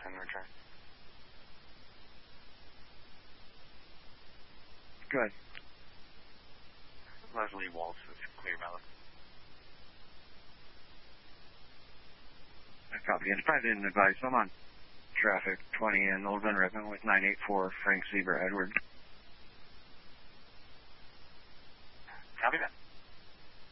10 return. Go ahead. Leslie Waltz is Clear Valley. I copy. Enterprise didn't advise. I'm on traffic 20 in Old Van Ripon with 984 Frank Zebra Edward. Copy that.